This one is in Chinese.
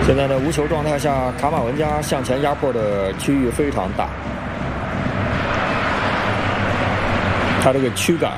现在呢，无球状态下，卡马文加向前压迫的区域非常大，他这个躯干